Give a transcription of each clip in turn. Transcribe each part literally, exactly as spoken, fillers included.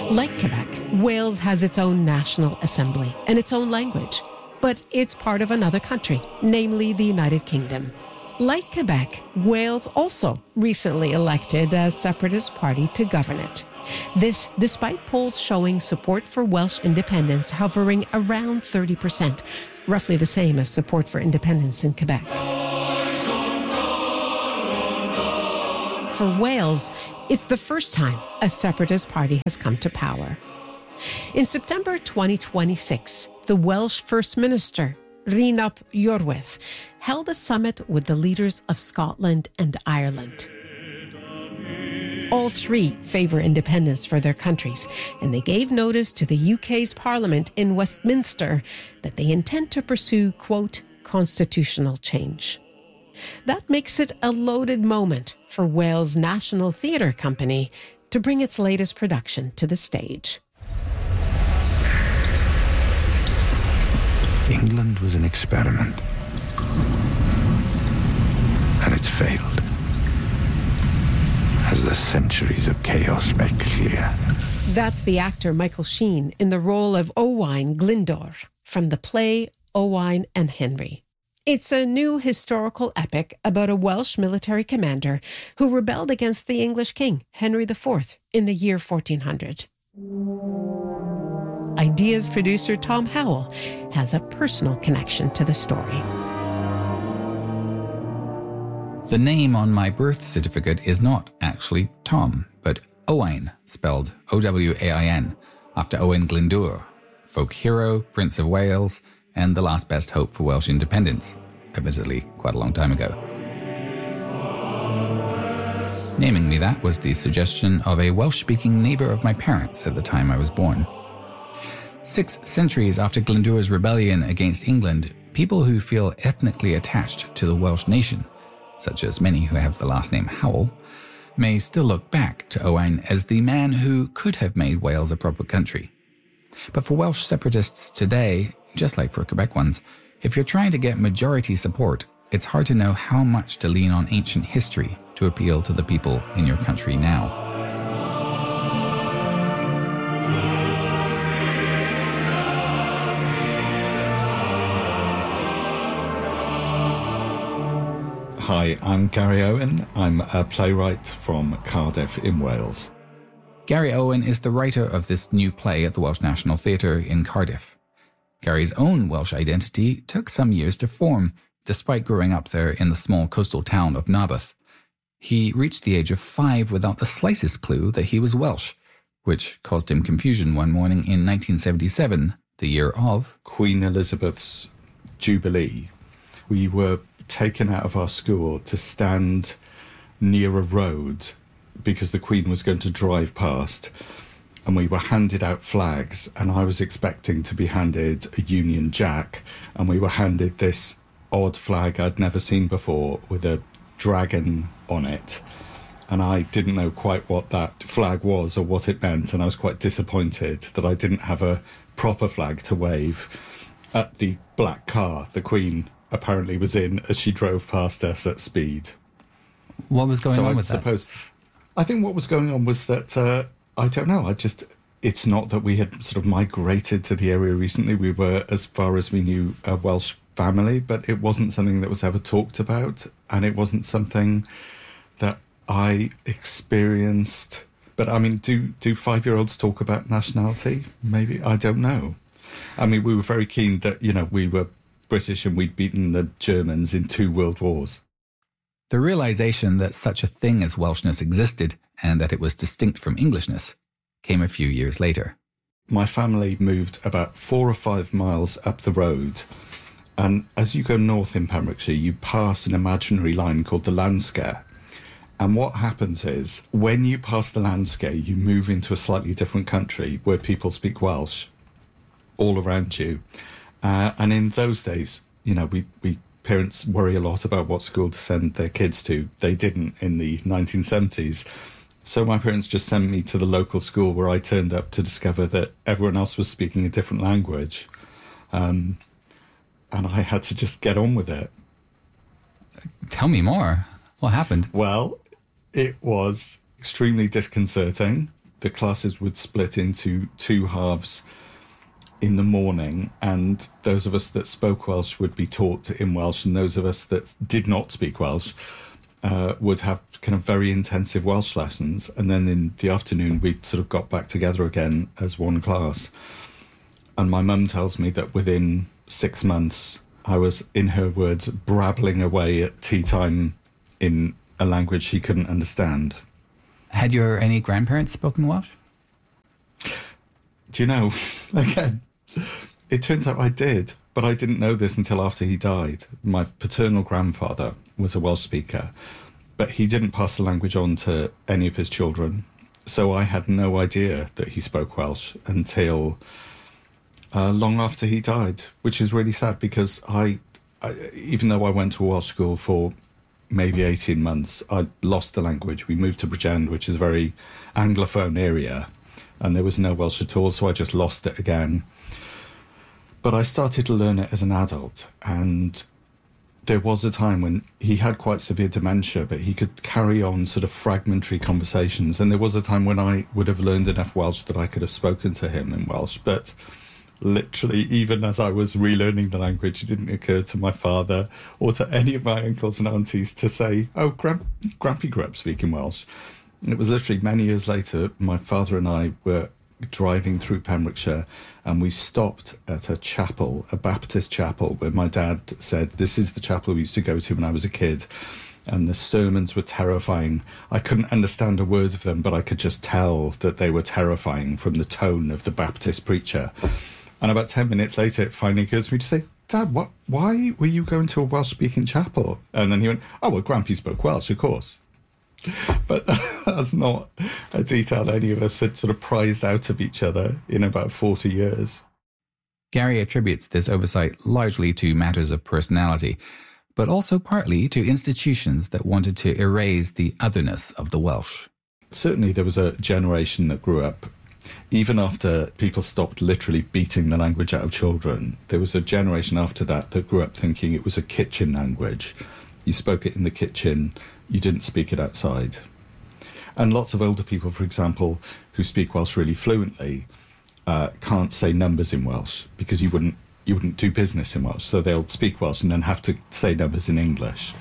Like Quebec, Wales has its own national assembly and its own language, but it's part of another country, namely the United Kingdom. Like Quebec, Wales also recently elected a separatist party to govern it. This despite polls showing support for Welsh independence hovering around thirty percent, roughly the same as support for independence in Quebec. For Wales, it's the first time a separatist party has come to power. In September twenty twenty-six, the Welsh First Minister, Rhys Iorwerth, held a summit with the leaders of Scotland and Ireland. All three favour independence for their countries, and they gave notice to the U K's Parliament in Westminster that they intend to pursue, quote, constitutional change. That makes it a loaded moment for Wales National Theatre Company to bring its latest production to the stage. England was an experiment, and it's failed, as the centuries of chaos make clear. That's the actor Michael Sheen in the role of Owain Glyndwr from the play Owain and Henry. It's a new historical epic about a Welsh military commander who rebelled against the English king, Henry the Fourth, in the year fourteen hundred. Ideas producer Tom Howell has a personal connection to the story. The name on my birth certificate is not actually Tom, but Owain, spelled O W A I N, after Owain Glyndwr, folk hero, Prince of Wales, and the last best hope for Welsh independence, admittedly quite a long time ago. Naming me that was the suggestion of a Welsh-speaking neighbour of my parents at the time I was born. Six centuries after Glyndwr's rebellion against England, people who feel ethnically attached to the Welsh nation, such as many who have the last name Howell, may still look back to Owain as the man who could have made Wales a proper country. But for Welsh separatists today, just like for Quebec ones, if you're trying to get majority support, it's hard to know how much to lean on ancient history to appeal to the people in your country now. Hi, I'm Gary Owen. I'm a playwright from Cardiff in Wales. Gary Owen is the writer of this new play at the Welsh National Theatre in Cardiff. Gary's own Welsh identity took some years to form, despite growing up there in the small coastal town of Narberth. He reached the age of five without the slightest clue that he was Welsh, which caused him confusion one morning in nineteen seventy-seven, the year of Queen Elizabeth's Jubilee. We were taken out of our school to stand near a road because the Queen was going to drive past, and we were handed out flags, and I was expecting to be handed a Union Jack, and we were handed this odd flag I'd never seen before with a dragon on it, and I didn't know quite what that flag was or what it meant, and I was quite disappointed that I didn't have a proper flag to wave at the black car the Queen apparently was in as she drove past us at speed. What was going so on I with suppose, that? I think what was going on was that, uh, I don't know, I just, it's not that we had sort of migrated to the area recently. We were, as far as we knew, a Welsh family, but it wasn't something that was ever talked about, and it wasn't something that I experienced. But I mean, do, do five-year-olds talk about nationality? Maybe, I don't know. I mean, we were very keen that, you know, we were British and we'd beaten the Germans in two world wars. The realization that such a thing as Welshness existed and that it was distinct from Englishness came a few years later. My family moved about four or five miles up the road, and as you go north in Pembrokeshire, you pass an imaginary line called the Landscare. And what happens is, when you pass the Landscare, you move into a slightly different country where people speak Welsh all around you. Uh, and in those days, you know, we, we parents worry a lot about what school to send their kids to. They didn't in the nineteen seventies. So my parents just sent me to the local school, where I turned up to discover that everyone else was speaking a different language. Um, and I had to just get on with it. Tell me more. What happened? Well, it was extremely disconcerting. the classes would split into two halves in the morning, and those of us that spoke Welsh would be taught in Welsh, and those of us that did not speak Welsh uh, would have kind of very intensive Welsh lessons. And then in the afternoon, we sort of got back together again as one class. And my mum tells me that within six months, I was, in her words, brabbling away at tea time in a language she couldn't understand. Had your any grandparents spoken Welsh? Do you know, again, it turns out I did, but I didn't know this until after he died. My paternal grandfather was a Welsh speaker, but he didn't pass the language on to any of his children. So I had no idea that he spoke Welsh until uh, long after he died, which is really sad because I, I, even though I went to a Welsh school for maybe eighteen months, I lost the language. We moved to Bridgend, which is a very Anglophone area, and there was no Welsh at all, so I just lost it again. But I started to learn it as an adult, and there was a time when he had quite severe dementia, but he could carry on sort of fragmentary conversations, and there was a time when I would have learned enough Welsh that I could have spoken to him in Welsh, but literally, even as I was relearning the language, it didn't occur to my father or to any of my uncles and aunties to say, oh, Gran- Grampy grew up speaking Welsh. And it was literally many years later, my father and I were driving through Pembrokeshire, and we stopped at a chapel, a Baptist chapel, where my dad said, this is the chapel we used to go to when I was a kid. And the sermons were terrifying. I couldn't understand a word of them, but I could just tell that they were terrifying from the tone of the Baptist preacher. And about ten minutes later, it finally occurred to me to say, Dad, what? Why were you going to a Welsh-speaking chapel? And then he went, oh, well, Grampy spoke Welsh, of course. But that's not a detail any of us had sort of prized out of each other in about forty years. Gary attributes this oversight largely to matters of personality, but also partly to institutions that wanted to erase the otherness of the Welsh. Certainly there was a generation that grew up, even after people stopped literally beating the language out of children, there was a generation after that that grew up thinking it was a kitchen language. You spoke it in the kitchen, you didn't speak it outside. And lots of older people, for example, who speak Welsh really fluently, uh, can't say numbers in Welsh because you wouldn't you wouldn't do business in Welsh. So they'll speak Welsh and then have to say numbers in English.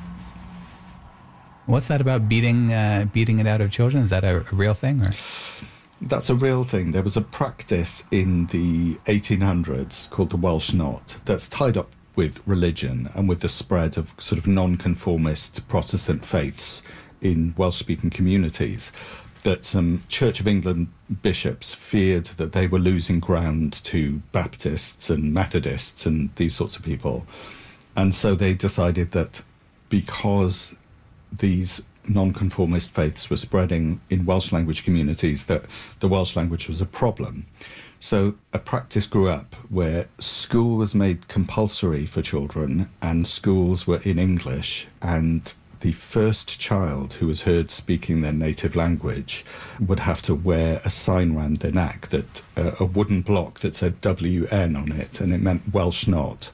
What's that about beating uh, beating it out of children? Is that a, a real thing? Or? That's a real thing. There was a practice in the eighteen hundreds called the Welsh Knot that's tied up with religion and with the spread of sort of non-conformist Protestant faiths in Welsh-speaking communities, that some Church of England bishops feared that they were losing ground to Baptists and Methodists and these sorts of people. And so they decided that because these non-conformist faiths were spreading in Welsh language communities, that the Welsh language was a problem. So a practice grew up where school was made compulsory for children and schools were in English, and the first child who was heard speaking their native language would have to wear a sign round their neck, that uh, a wooden block that said W N on it, and it meant Welsh Not.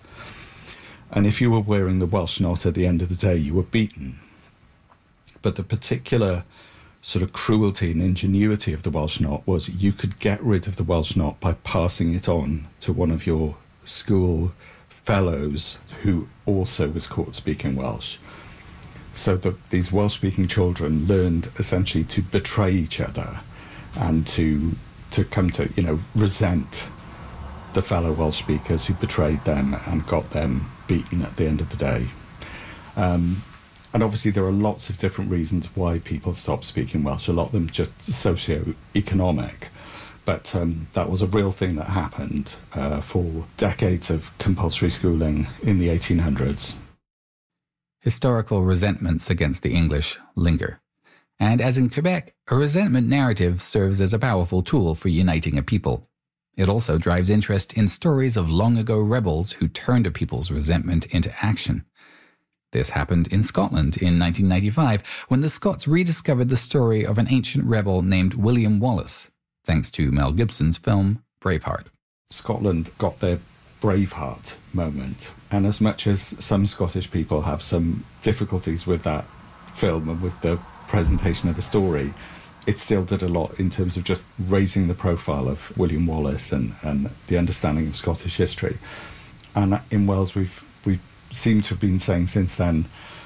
And if you were wearing the Welsh Not at the end of the day, you were beaten. But the particular sort of cruelty and ingenuity of the Welsh Not was you could get rid of the Welsh Not by passing it on to one of your school fellows who also was caught speaking Welsh. So that these Welsh-speaking children learned essentially to betray each other and to to come to, you know, resent the fellow Welsh speakers who betrayed them and got them beaten at the end of the day. Um, And obviously there are lots of different reasons why people stop speaking Welsh, a lot of them just socio-economic. But um, that was a real thing that happened uh, for decades of compulsory schooling in the eighteen hundreds. Historical resentments against the English linger. And as in Quebec, a resentment narrative serves as a powerful tool for uniting a people. It also drives interest in stories of long-ago rebels who turned a people's resentment into action. This happened in Scotland in nineteen ninety-five, when the Scots rediscovered the story of an ancient rebel named William Wallace, thanks to Mel Gibson's film Braveheart. Scotland got their Braveheart moment, and as much as some Scottish people have some difficulties with that film and with the presentation of the story, it still did a lot in terms of just raising the profile of William Wallace and, and the understanding of Scottish history. And in Wales, we've we seem to have been saying since then,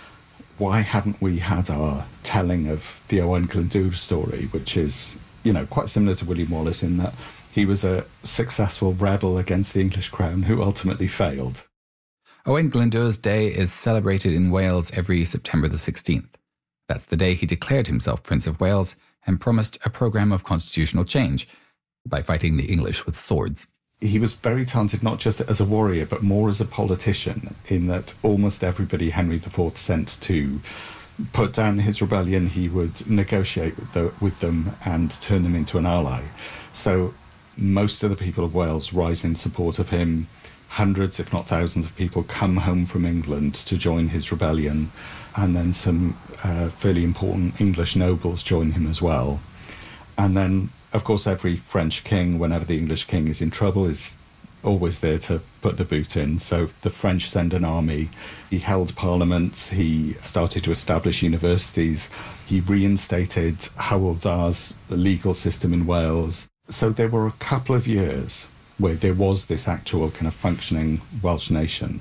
why haven't we had our telling of the Owain Glyndŵr story, which is, you know, quite similar to William Wallace in that he was a successful rebel against the English crown who ultimately failed. Owain Glyndŵr's Day is celebrated in Wales every September the sixteenth. That's the day he declared himself Prince of Wales and promised a programme of constitutional change by fighting the English with swords. He was very talented, not just as a warrior, but more as a politician, in that almost everybody Henry the Fourth sent to put down his rebellion, he would negotiate with, the, with them and turn them into an ally. So most of the people of Wales rise in support of him. Hundreds, if not thousands, of people come home from England to join his rebellion, and then some uh, fairly important English nobles join him as well. And then, of course, every French king, whenever the English king is in trouble, is always there to put the boot in. So the French send an army. He held parliaments. He started to establish universities. He reinstated Hywel Dda's legal system in Wales. So there were a couple of years where there was this actual kind of functioning Welsh nation.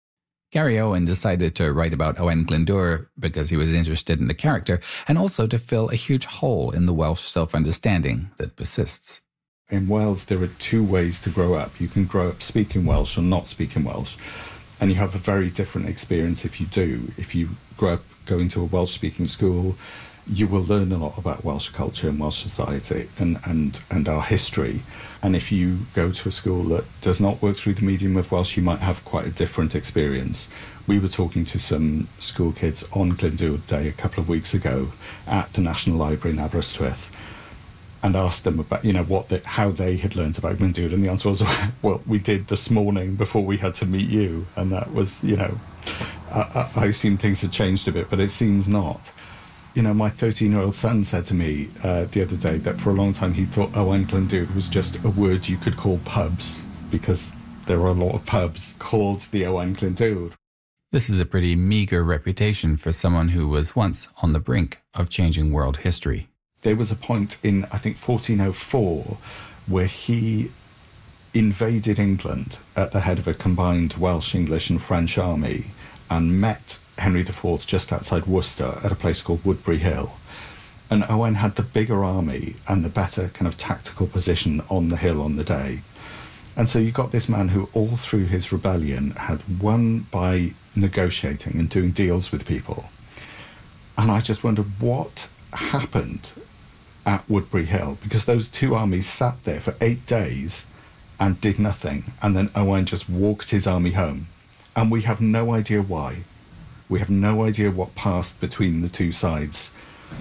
Gary Owen decided to write about Owain Glyndŵr because he was interested in the character and also to fill a huge hole in the Welsh self-understanding that persists. In Wales, there are two ways to grow up. You can grow up speaking Welsh or not speaking Welsh, and you have a very different experience if you do. If you grow up going to a Welsh-speaking school, you will learn a lot about Welsh culture and Welsh society and, and, and our history. And if you go to a school that does not work through the medium of Welsh, you might have quite a different experience. We were talking to some school kids on Glyndŵr Day a couple of weeks ago at the National Library in Aberystwyth, and asked them about, you know, what the, how they had learned about Glyndŵr, and the answer was, well, we did this morning before we had to meet you, and that was, you know, I, I assume things had changed a bit, but it seems not. You know, my thirteen-year-old son said to me uh, the other day that for a long time he thought Owain Glyndŵr was just a word you could call pubs, because there are a lot of pubs called the Owain Glyndŵr. This is a pretty meagre reputation for someone who was once on the brink of changing world history. There was a point in, I think, fourteen oh four, where he invaded England at the head of a combined Welsh, English and French army and met Henry the Fourth just outside Worcester at a place called Woodbury Hill. And Owain had the bigger army and the better kind of tactical position on the hill on the day. And so you got this man who all through his rebellion had won by negotiating and doing deals with people. And I just wondered what happened at Woodbury Hill, because those two armies sat there for eight days and did nothing. And then Owain just walked his army home. And we have no idea why. We have no idea what passed between the two sides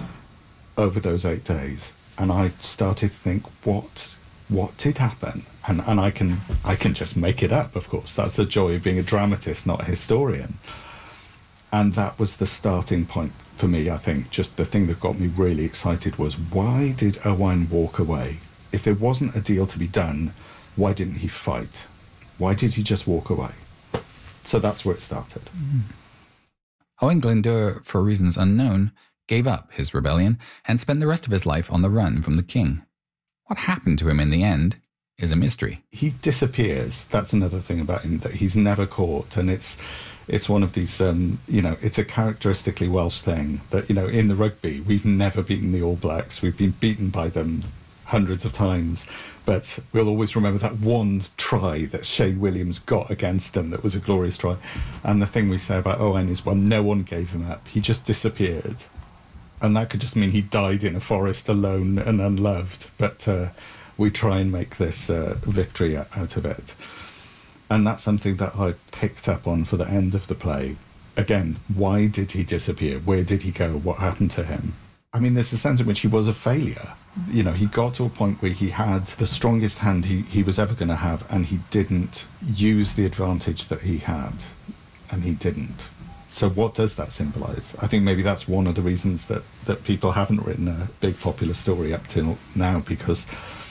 over those eight days. And I started to think, what what did happen? And and I can I can just make it up, of course. That's the joy of being a dramatist, not a historian. And that was the starting point for me, I think. Just the thing that got me really excited was, why did Owain walk away? If there wasn't a deal to be done, why didn't he fight? Why did he just walk away? So that's where it started. Mm. Owain Glyndŵr, for reasons unknown, gave up his rebellion and spent the rest of his life on the run from the king. What happened to him in the end is a mystery. He disappears. That's another thing about him, that he's never caught. And it's it's one of these, um, you know, it's a characteristically Welsh thing that, you know, in the rugby, we've never beaten the All Blacks. We've been beaten by them hundreds of times. But we'll always remember that one try that Shane Williams got against them that was a glorious try. And the thing we say about Owain is, well, no one gave him up. He just disappeared. And that could just mean he died in a forest alone and unloved. But uh, we try and make this uh, victory out of it. And that's something that I picked up on for the end of the play. Again, why did he disappear? Where did he go? What happened to him? I mean, there's a sense in which he was a failure. You know, he got to a point where he had the strongest hand he, he was ever going to have, and he didn't use the advantage that he had, and he didn't. So what does that symbolise? I think maybe that's one of the reasons that, that people haven't written a big popular story up till now, because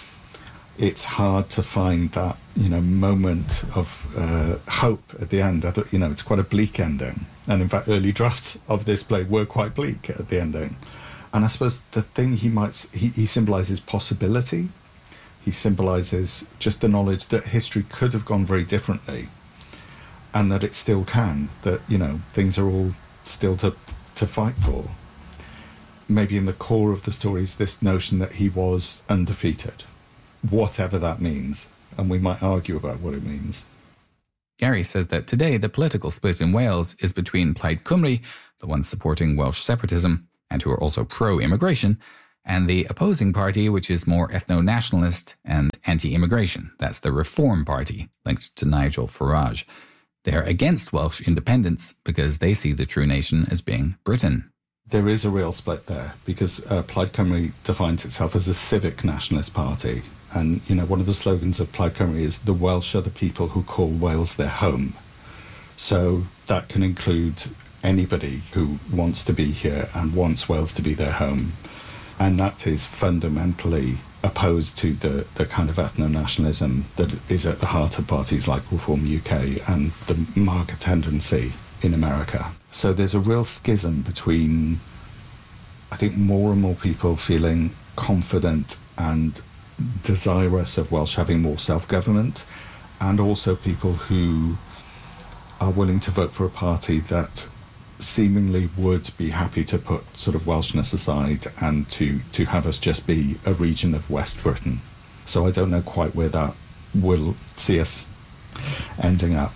it's hard to find that, you know, moment of uh, hope at the end. I thought, you know, it's quite a bleak ending. And in fact, early drafts of this play were quite bleak at the ending. And I suppose the thing he might, he, he symbolises possibility. He symbolises just the knowledge that history could have gone very differently and that it still can, that, you know, things are all still to, to fight for. Maybe in the core of the story is this notion that he was undefeated, whatever that means. And we might argue about what it means. Gary says that today the political split in Wales is between Plaid Cymru, the ones supporting Welsh separatism and who are also pro-immigration, and the opposing party, which is more ethno-nationalist and anti-immigration. That's the Reform Party, linked to Nigel Farage. They're against Welsh independence because they see the true nation as being Britain. There is a real split there because uh, Plaid Cymru defines itself as a civic nationalist party. And, you know, one of the slogans of Plaid Cymru is the Welsh are the people who call Wales their home. So that can include anybody who wants to be here and wants Wales to be their home. And that is fundamentally opposed to the, the kind of ethno-nationalism that is at the heart of parties like Reform U K and the MAGA tendency in America. So there's a real schism between, I think, more and more people feeling confident and desirous of Welsh having more self-government, and also people who are willing to vote for a party that seemingly would be happy to put sort of Welshness aside and to, to have us just be a region of West Britain. So I don't know quite where that will see us ending up.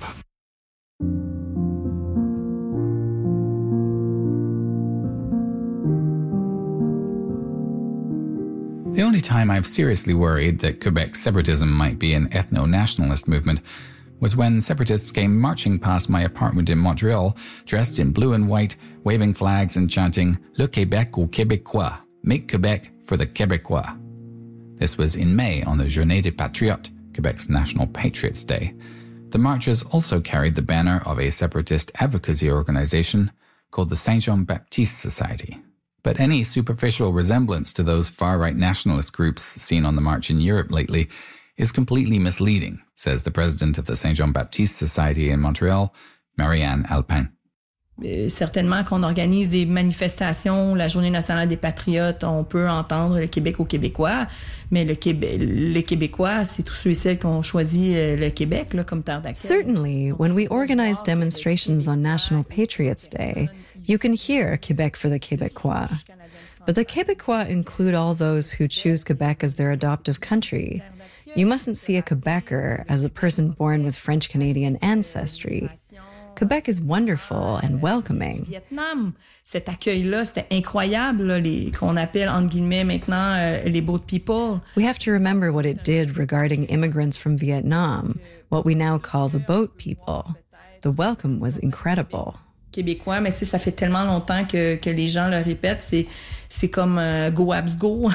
The only time I've seriously worried that Quebec separatism might be an ethno-nationalist movement was when separatists came marching past my apartment in Montreal, dressed in blue and white, waving flags and chanting Le Québec aux Québécois, make Quebec for the Québécois. This was in May on the Journée des Patriotes, Quebec's National Patriots Day. The marchers also carried the banner of a separatist advocacy organization called the Saint Jean Baptiste Society. But any superficial resemblance to those far-right nationalist groups seen on the march in Europe lately is completely misleading, says the president of the Saint Jean Baptiste Society in Montreal, Marianne Alpin. Euh, certainement qu'on organise des manifestations, la Journée nationale des patriotes, on peut entendre le Québec aux Québécois, mais le Québec, les Québécois, c'est tous ceux et celles qui ont choisi le Québec là, comme terre d'accueil. Certainly, when we organize demonstrations on National Patriots Day, you can hear Quebec for the Québécois. But the Québécois include all those who choose Quebec as their adoptive country. You mustn't see a Quebecer as a person born with French-Canadian ancestry. Quebec is wonderful and welcoming. Vietnam, cet accueil-là, c'était incroyable, là, les, qu'on appelle, entre guillemets, maintenant, euh, les boat people. We have to remember what it did regarding immigrants from Vietnam, what we now call the boat people. The welcome was incredible. Québécois, mais ça fait tellement longtemps que, que les gens le répètent, c'est, c'est comme euh, Go Habs Go.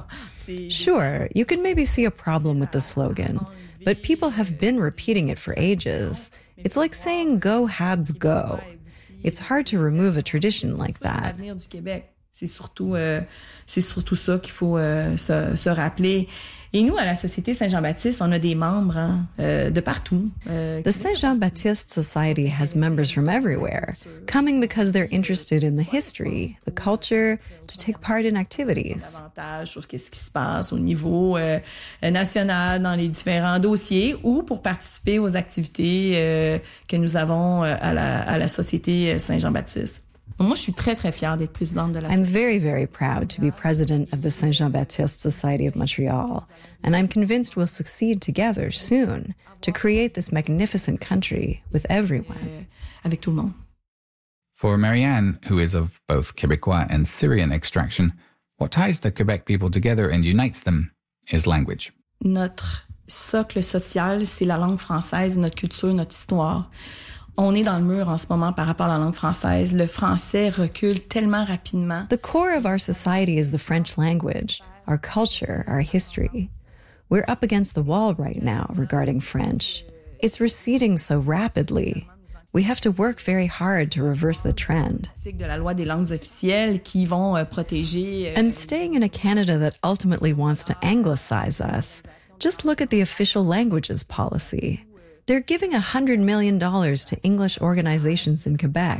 Sure, you can maybe see a problem with the slogan, but people have been repeating it for ages. It's like saying Go Habs Go. It's hard to remove a tradition like that. L'avenir du Québec, c'est surtout, euh, c'est surtout ça qu'il faut euh, se, se rappeler. Et nous, à la Société Saint-Jean-Baptiste, on a des membres hein, euh, de partout. Euh, the Saint Jean-Baptiste Society has members from everywhere, coming because they're interested in the history, the culture, to take part in activities. Davantage sur qu'est-ce qui se passe au niveau euh, national dans les différents dossiers ou pour participer aux activités euh, que nous avons euh, à, la, à la Société Saint-Jean-Baptiste. Moi, je suis très, très fière d'être présidente de la I'm very, very proud to be president of the Saint Jean-Baptiste Society of Montreal, and I'm convinced we'll succeed together soon to create this magnificent country with everyone. Avec tout le monde. For Marianne, who is of both Quebecois and Syrian extraction, what ties the Quebec people together and unites them is language. Notre socle social, c'est la langue française, notre culture, notre histoire. On est dans le mur en ce moment par rapport à la langue française. Le français recule tellement rapidement. The core of our society is the French language, our culture, our history. We're up against the wall right now regarding French. It's receding so rapidly. We have to work very hard to reverse the trend. De la loi des langues officielles qui vont euh, protéger. And staying in a Canada that ultimately wants to anglicize us, just look at the official languages policy. They're giving one hundred million dollars to English organizations in Quebec,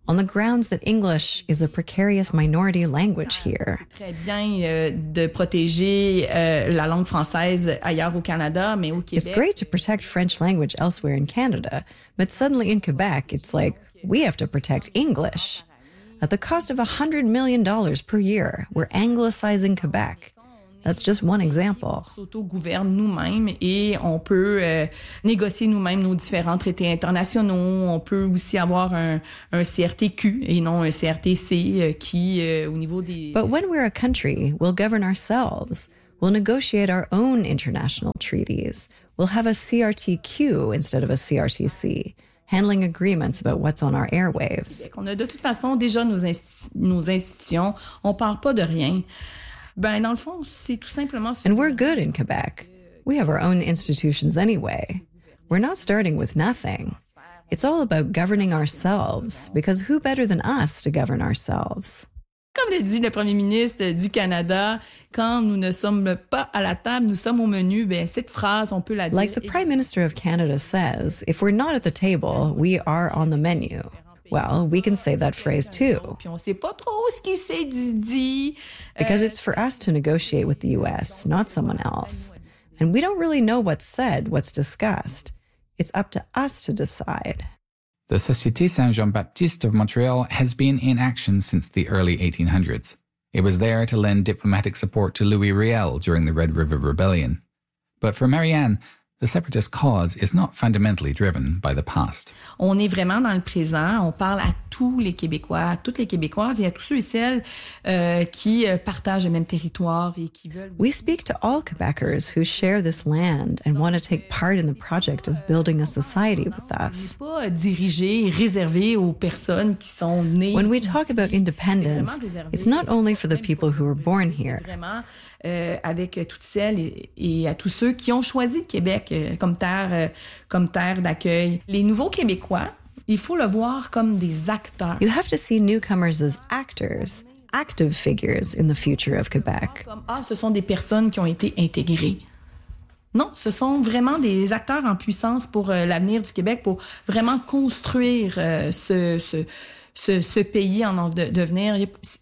on the grounds that English is a precarious minority language here. C'est très bien euh, de protéger euh, la langue française ailleurs au Canada, mais au Québec. It's great to protect French language elsewhere in Canada, but suddenly in Quebec, it's like, we have to protect English. At the cost of one hundred million dollars per year, we're anglicizing Quebec. That's just one example. On s'auto-gouverne nous-mêmes et on peut euh, négocier nous-mêmes nos différents traités internationaux. On peut aussi avoir un, un C R T Q et non un C R T C euh, qui, euh, au niveau des... But when we're a country, we'll govern ourselves. We'll negotiate our own international treaties. We'll have a C R T Q instead of a C R T C, handling agreements about what's on our airwaves. On a de toute façon déjà nos, insti- nos institutions. On part pas de rien. Ben, dans le fond, c'est tout simplement... And we're good in Quebec. We have our own institutions anyway. We're not starting with nothing. It's all about governing ourselves, because who better than us to govern ourselves? Comme l'a dit le premier ministre du Canada, quand nous ne sommes pas à la table, nous sommes au menu, ben, cette phrase, on peut la dire... Like the Prime Minister of Canada says, if we're not at the table, we are on the menu. Well, we can say that phrase too. Puis on sait pas trop ce qui s'est dit. Because it's for us to negotiate with the U S, not someone else. And we don't really know what's said, what's discussed. It's up to us to decide. The Société Saint-Jean-Baptiste of Montreal has been in action since the early eighteen hundreds. It was there to lend diplomatic support to Louis Riel during the Red River Rebellion. But for Marianne, the separatist cause is not fundamentally driven by the past. On est vraiment dans le présent. On parle à tous les Québécois, à toutes les Québécoises et à tous ceux et celles euh, qui euh, partagent le même territoire et qui veulent... We speak to all Quebecers who share this land and want to take part in the project of building a society with us. Pas dirigé et réservé aux personnes qui sont nées... When we talk about independence, it's not only for the people who were born here. Vraiment euh, avec toutes celles et, et à tous ceux qui ont choisi le Québec euh, comme terre, euh, comme terre d'accueil. Les nouveaux Québécois, il faut le voir comme des acteurs. You have to see newcomers as actors, active figures in the future of Quebec. Comme, ah, ce sont des personnes qui ont été intégrées. Non, ce sont vraiment des acteurs en puissance pour euh, l'avenir du Québec, pour vraiment construire euh, ce, ce, ce, ce pays en de, devenir.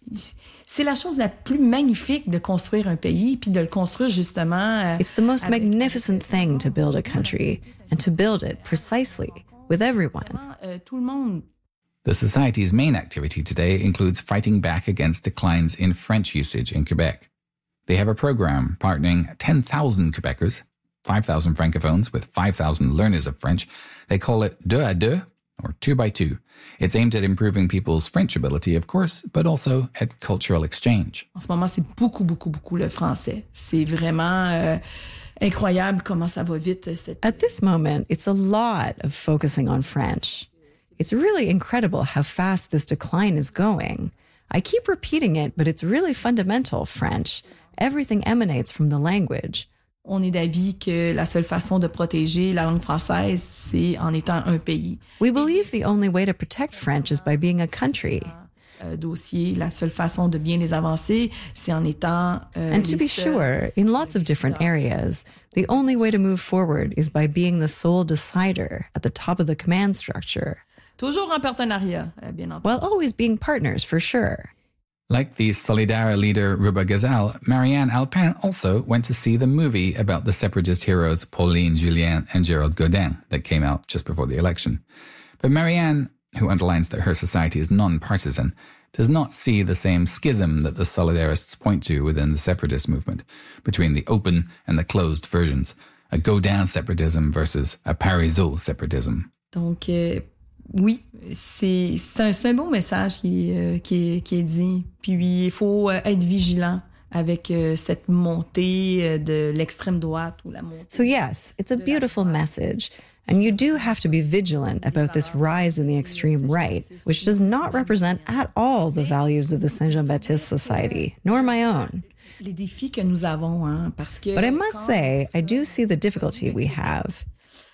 C'est la chose la plus magnifique de construire un pays, puis de le construire justement. Euh, It's the most magnificent thing to build a country, and to build it precisely with everyone. Euh, tout le monde. The Society's main activity today includes fighting back against declines in French usage in Quebec. They have a program partnering ten thousand Quebecers, five thousand francophones with five thousand learners of French. They call it deux à deux, or two by two. It's aimed at improving people's French ability, of course, but also at cultural exchange. En ce moment, c'est beaucoup, beaucoup, beaucoup le français. C'est vraiment euh, incroyable comment ça va vite. Cette... At this moment, it's a lot of focusing on French. It's really incredible how fast this decline is going. I keep repeating it, but it's really fundamental French. Everything emanates from the language. On est d'avis que la seule façon de protéger la langue française, c'est en étant un pays. We believe the only way to protect French is by being a country. Euh, dossier, la seule façon de bien les avancer, c'est en étant euh, And to be sure, in lots of different areas, the only way to move forward is by being the sole decider at the top of the command structure. Toujours en partenariat, euh, bien entendu. While always being partners, for sure. Like the Solidaire leader Ruba Gazal, Marianne Alpin also went to see the movie about the separatist heroes Pauline Julien and Gerald Godin that came out just before the election. But Marianne, who underlines that her society is non-partisan, does not see the same schism that the solidarists point to within the separatist movement, between the open and the closed versions, a Godin separatism versus a Parisot separatism. Donc, euh, oui, c'est, c'est, un, c'est un beau message qui, euh, qui, est, qui est dit. Puis, il faut euh, être vigilant avec euh, cette montée euh, de l'extrême droite ou la montée. So yes, it's a beautiful message. And you do have to be vigilant about this rise in the extreme right, which does not represent at all the values of the Saint-Jean-Baptiste Society, nor my own. Les défis que nous avons, hein, parce que... But I must say, I do see the difficulty we have.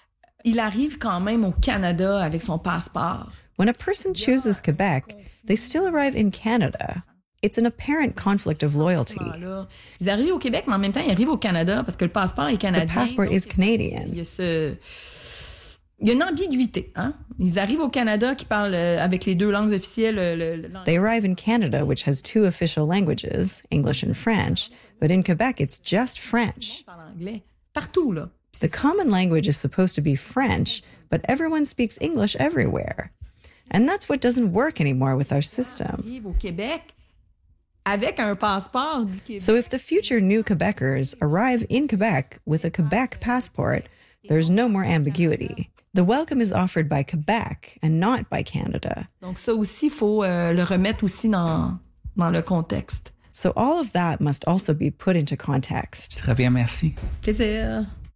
Il arrive quand même au Canada avec son passeport. When a person chooses Quebec, they still arrive in Canada. It's an apparent conflict of loyalty. Ils arrivent au Québec, mais en même temps, ils arrivent au Canada parce que le passeport est canadien. The passport is Canadian. Il y a ce... il y a une ambiguïté. Hein? Ils arrivent au Canada qui parlent euh, avec les deux langues officielles. Le, le, They arrive in Canada, which has two official languages, English and French, but in Quebec, it's just French. anglais. Partout, là. The common language is supposed to be French, but everyone speaks English everywhere. And that's what doesn't work anymore with our system. Ils arrivent au Québec avec un passeport du Québec. So if the future new Quebecers arrive in Quebec with a Quebec passport, there's no more ambiguity. The welcome is offered by Quebec and not by Canada. Donc ça aussi, il faut euh, le remettre aussi dans, dans le contexte. So all of that must also be put into context. Très bien, merci. Plaisir.